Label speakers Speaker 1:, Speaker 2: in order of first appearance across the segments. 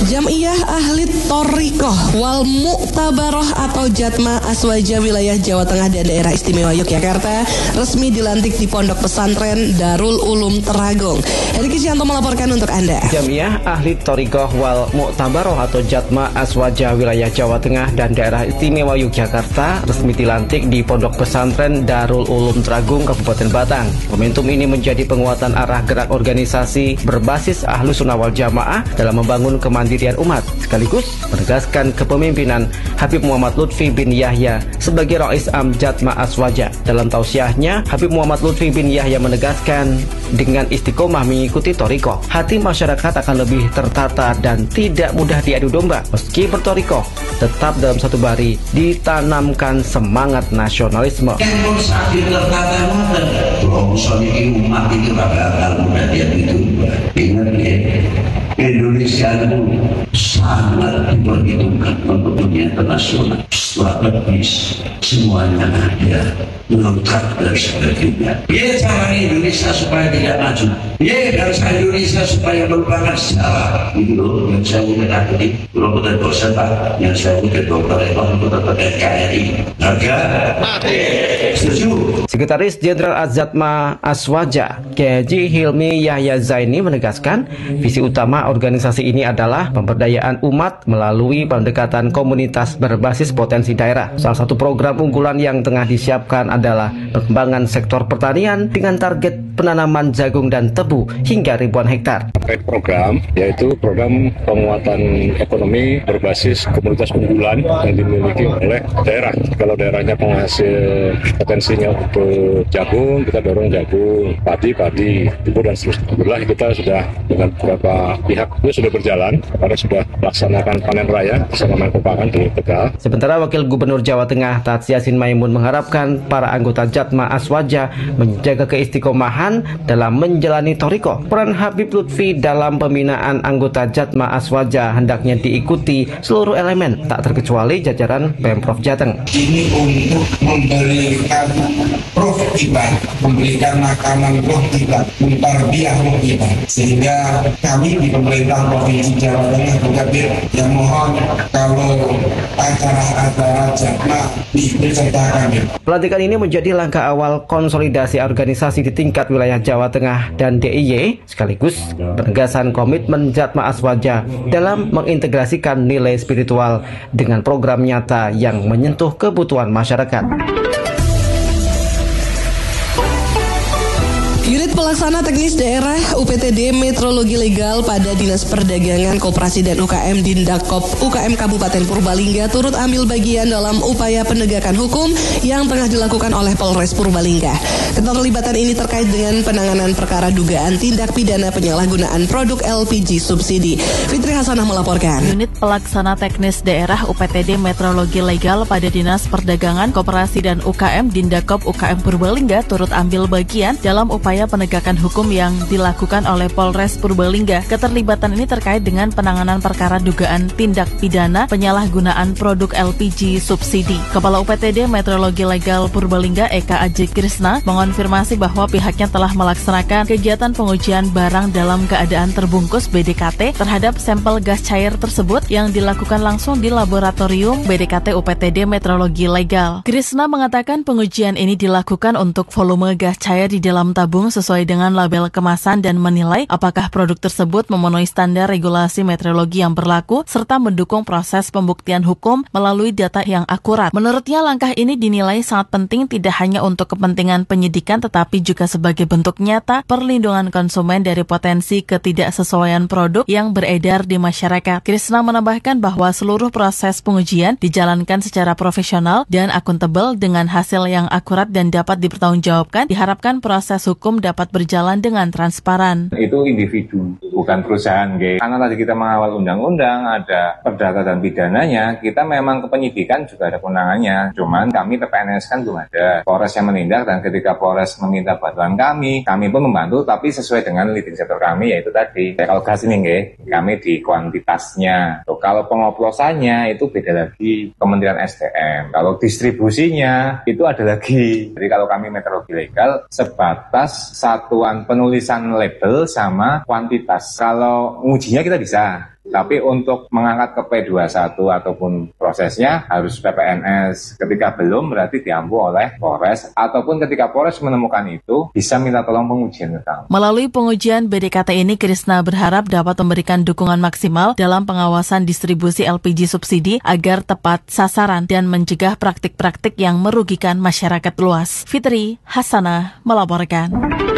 Speaker 1: Jam'iyah Ahli Thoriqoh wal Mu'tabaroh atau Jatma Aswaja wilayah Jawa Tengah dan Daerah Istimewa Yogyakarta resmi dilantik di Pondok Pesantren Darul Ulum Teragong. Heri Kisyanto melaporkan untuk Anda.
Speaker 2: Jam'iyah Ahli Thoriqoh wal Mu'tabaroh atau Jatma Aswaja wilayah Jawa Tengah dan Daerah Istimewa Yogyakarta resmi dilantik di Pondok Pesantren Darul Ulum Teragong, Kabupaten Batang. Momentum ini menjadi penguatan arah gerak organisasi berbasis Ahlus Sunnah wal Jamaah dalam membangun kemandirian umat, sekaligus menegaskan kepemimpinan Habib Muhammad Lutfi bin Yahya sebagai Rais Am Jatma Aswaja. Dalam tausiahnya, Habib Muhammad Lutfi bin Yahya menegaskan dengan istiqomah mengikuti thoriqoh, hati masyarakat akan lebih tertata dan tidak mudah diadu domba. Meski berthoriqoh, tetap dalam satu bari ditanamkan semangat nasionalisme.
Speaker 3: Umat itu bakal mudah diadu domba. Ingat ya, Indonesia itu sangat diperhitungkan untuk dunia internasional, strategis, semuanya ada, lengkap dan sebagainya. Ya, cara Indonesia supaya tidak maju, ya bangsa Indonesia supaya melupakan sejarah. Itu loh yang saya udah takuti. Kalau kita dosen Pak, yang saya udah dokter itu tetap NKRI. Harga mati. Setuju.
Speaker 2: Sekretaris Jenderal Azatma Aswaja, Kiai Hilmi Yahya Zaini menegaskan visi utama organisasi ini adalah pemberdayaan umat melalui pendekatan komunitas berbasis potensi daerah. Salah satu program unggulan yang tengah disiapkan adalah pengembangan sektor pertanian dengan target penanaman jagung dan tebu hingga ribuan hektar.
Speaker 4: Program yaitu program penguatan ekonomi berbasis komunitas unggulan yang dimiliki oleh daerah. Kalau daerahnya penghasil potensinya untuk jagung, kita dorong jagung, padi, tebu dan seterusnya. Alhamdulillah kita sudah dengan beberapa pihak itu sudah berjalan karena sudah melaksanakan panen raya bersama Menkopakan di Tegal.
Speaker 2: Sementara Wakil Gubernur Jawa Tengah Tats Yassin Maimun mengharapkan para anggota Jatma Aswaja menjaga keistiqomahan dalam menjalani thoriqoh. Peran Habib Lutfi dalam pembinaan anggota Jatma Aswaja hendaknya diikuti seluruh elemen, tak terkecuali jajaran Pemprov Jateng.
Speaker 5: Ini untuk memberikan roh kita, memberikan makanan roh kita, mentarbiah roh kita, sehingga kami di pemerintah Provinsi Jawa Tengah juga yang mohon kalau acara-acara Jatma disertakan.
Speaker 2: Pelantikan ini menjadi langkah awal konsolidasi organisasi di tingkat wilayah Jawa Tengah dan DIY, sekaligus penegasan komitmen Jatma Aswaja dalam mengintegrasikan nilai spiritual dengan program nyata yang menyentuh kebutuhan masyarakat.
Speaker 1: Unit Pelaksana Teknis Daerah UPTD Metrologi Legal pada Dinas Perdagangan Koperasi dan UKM Dindakop UKM Kabupaten Purbalingga turut ambil bagian dalam upaya penegakan hukum yang tengah dilakukan oleh Polres Purbalingga. Keterlibatan ini terkait dengan penanganan perkara dugaan tindak pidana penyalahgunaan produk LPG subsidi. Fitri Hasanah melaporkan.
Speaker 6: Unit Pelaksana Teknis Daerah UPTD Metrologi Legal pada Dinas Perdagangan Koperasi dan UKM Dindakop UKM Purbalingga turut ambil bagian dalam upaya penegakan hukum yang dilakukan oleh Polres Purbalingga. Keterlibatan ini terkait dengan penanganan perkara dugaan tindak pidana penyalahgunaan produk LPG subsidi. Kepala UPTD Metrologi Legal Purbalingga Eka Aji Krisna mengonfirmasi bahwa pihaknya telah melaksanakan kegiatan pengujian barang dalam keadaan terbungkus BDKT terhadap sampel gas cair tersebut yang dilakukan langsung di laboratorium BDKT UPTD Metrologi Legal. Krisna mengatakan pengujian ini dilakukan untuk volume gas cair di dalam tabung sesuai dengan label kemasan dan menilai apakah produk tersebut memenuhi standar regulasi meteorologi yang berlaku serta mendukung proses pembuktian hukum melalui data yang akurat. Menurutnya langkah ini dinilai sangat penting tidak hanya untuk kepentingan penyidikan tetapi juga sebagai bentuk nyata perlindungan konsumen dari potensi ketidaksesuaian produk yang beredar di masyarakat. Krisna menambahkan bahwa seluruh proses pengujian dijalankan secara profesional dan akuntabel dengan hasil yang akurat dan dapat dipertanggungjawabkan. Diharapkan proses hukum dapat berjalan dengan transparan.
Speaker 7: Itu individu, bukan perusahaan. Karena tadi kita mengawal undang-undang, ada perdata dan pidananya, kita memang kepenyidikan juga ada kewenangannya. Cuman kami PNS kan belum ada. Polres yang menindak dan ketika Polres meminta bantuan kami pun membantu tapi sesuai dengan leading sector kami yaitu tadi. Kalau gas ini kami di kuantitasnya. Kalau pengoplosannya itu beda lagi Kementerian SDM. Kalau distribusinya itu ada lagi. Jadi kalau kami meteorologi legal sebatas satuan penulisan label sama kuantitas. Kalau ujinya kita bisa. Tapi untuk mengangkat ke P21 ataupun prosesnya harus PPNS. Ketika belum berarti diampu oleh Polres, ataupun ketika Polres menemukan itu bisa minta tolong pengujian utama.
Speaker 6: Melalui pengujian BDKT ini, Krisna berharap dapat memberikan dukungan maksimal dalam pengawasan distribusi LPG subsidi agar tepat sasaran dan mencegah praktik-praktik yang merugikan masyarakat luas. Fitri Hasanah melaporkan.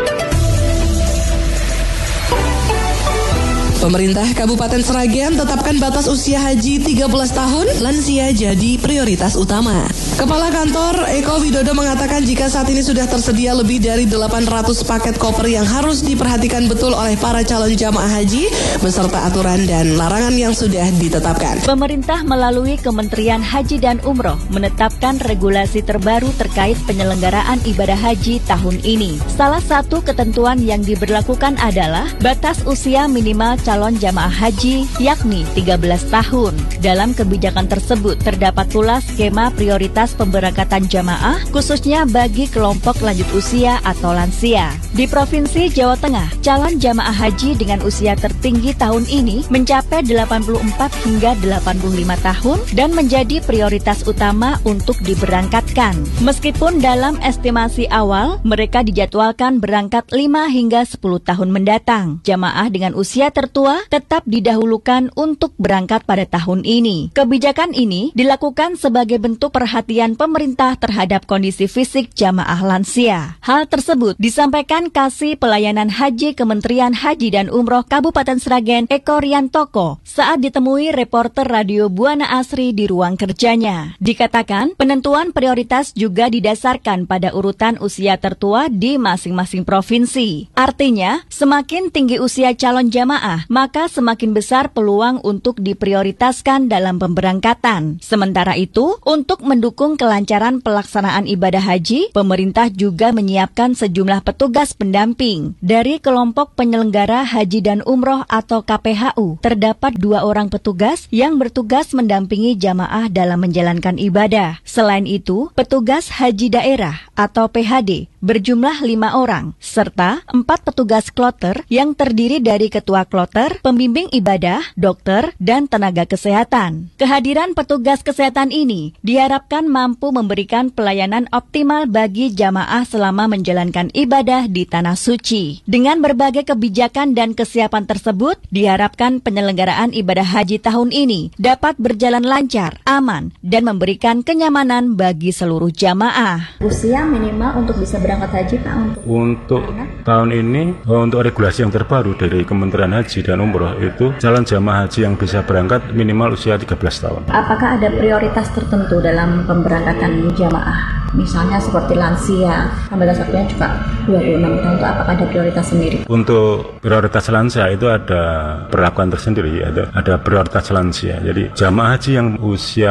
Speaker 1: Pemerintah Kabupaten Sragen tetapkan batas usia haji 13 tahun, lansia jadi prioritas utama. Kepala Kantor Eko Widodo mengatakan jika saat ini sudah tersedia lebih dari 800 paket koper yang harus diperhatikan betul oleh para calon jamaah haji beserta aturan dan larangan yang sudah ditetapkan.
Speaker 8: Pemerintah melalui Kementerian Haji dan Umroh menetapkan regulasi terbaru terkait penyelenggaraan ibadah haji tahun ini. Salah satu ketentuan yang diberlakukan adalah batas usia minimal calon jamaah haji yakni 13 tahun. Dalam kebijakan tersebut terdapat pula skema prioritas pemberangkatan jamaah khususnya bagi kelompok lanjut usia atau lansia. Di Provinsi Jawa Tengah, calon jamaah haji dengan usia tertinggi tahun ini mencapai 84 hingga 85 tahun dan menjadi prioritas utama untuk diberangkatkan. Meskipun dalam estimasi awal mereka dijadwalkan berangkat 5 hingga 10 tahun mendatang, jamaah dengan usia tertua tetap didahulukan untuk berangkat pada tahun ini. Kebijakan ini dilakukan sebagai bentuk perhatian pemerintah terhadap kondisi fisik jamaah lansia. Hal tersebut disampaikan Kasih Pelayanan Haji Kementerian Haji dan Umroh Kabupaten Sragen Eko Riantoko saat ditemui reporter Radio Buana Asri di ruang kerjanya. Dikatakan penentuan prioritas juga didasarkan pada urutan usia tertua di masing-masing provinsi. Artinya, semakin tinggi usia calon jamaah, maka semakin besar peluang untuk diprioritaskan dalam pemberangkatan. Sementara itu, untuk mendukung kelancaran pelaksanaan ibadah haji, pemerintah juga menyiapkan sejumlah petugas pendamping. Dari kelompok penyelenggara haji dan umroh atau KPHU, terdapat 2 orang petugas yang bertugas mendampingi jamaah dalam menjalankan ibadah. Selain itu, petugas haji daerah atau PHD berjumlah 5 orang, serta 4 petugas kloter yang terdiri dari ketua kloter, pembimbing ibadah, dokter, dan tenaga kesehatan. Kehadiran petugas kesehatan ini diharapkan mampu memberikan pelayanan optimal bagi jamaah selama menjalankan ibadah di Tanah Suci. Dengan berbagai kebijakan dan kesiapan tersebut, diharapkan penyelenggaraan ibadah haji tahun ini dapat berjalan lancar, aman, dan memberikan kenyamanan bagi seluruh jamaah.
Speaker 9: Usia minimal untuk bisa berangkat haji, Pak?
Speaker 4: Untuk tahun ini, untuk regulasi yang terbaru dari Kementerian Haji dan Umroh itu calon jamaah haji yang bisa berangkat minimal usia 13 tahun.
Speaker 9: Apakah ada prioritas tertentu dalam pemberangkatan jamaah? Misalnya seperti lansia, batas waktunya juga 26 tahun, itu apakah ada prioritas sendiri?
Speaker 4: Untuk prioritas lansia itu ada perlakuan tersendiri, ada prioritas lansia. Jadi jamaah haji yang usia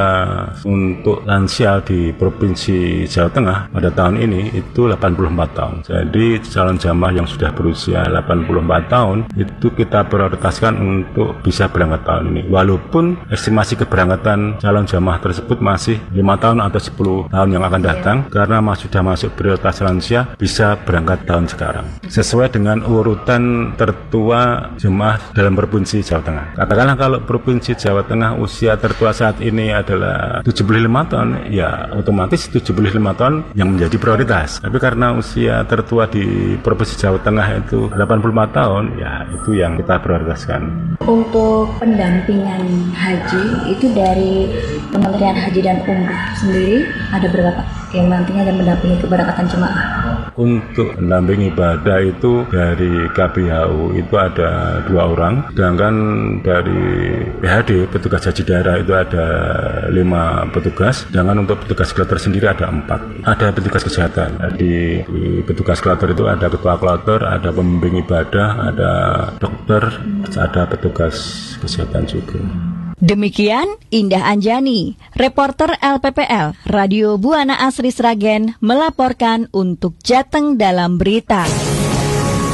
Speaker 4: untuk lansia di Provinsi Jawa Tengah pada tahun ini itu 84 tahun. Jadi calon jamaah yang sudah berusia 84 tahun itu kita prioritaskan untuk bisa berangkat tahun ini. Walaupun estimasi keberangkatan calon jamaah tersebut masih 5 tahun atau 10 tahun yang akan datang, karena sudah masuk prioritas lansia bisa berangkat tahun sekarang. Sesuai dengan urutan tertua jemaah dalam Provinsi Jawa Tengah. Katakanlah kalau Provinsi Jawa Tengah usia tertua saat ini adalah 75 tahun, ya otomatis 75 tahun yang menjadi prioritas. Tapi karena usia tertua di Provinsi Jawa Tengah itu 85 tahun, ya itu yang kita prioritaskan.
Speaker 9: Untuk pendampingan haji itu dari Kementerian Haji dan Umroh sendiri ada berapa yang nantinya akan mendampingi keberangkatan jemaah?
Speaker 4: Untuk pendamping ibadah itu dari KPHU itu ada 2 orang, sedangkan dari PHD petugas haji daerah itu ada 5 petugas, sedangkan untuk petugas kloter sendiri ada 4. Ada petugas kesehatan. Di petugas kloter itu ada ketua kloter, ada pembimbing ibadah, ada dokter, ada petugas kesehatan juga.
Speaker 8: Demikian Indah Anjani, reporter LPPL Radio Buana Asri Sragen melaporkan untuk Jateng dalam berita.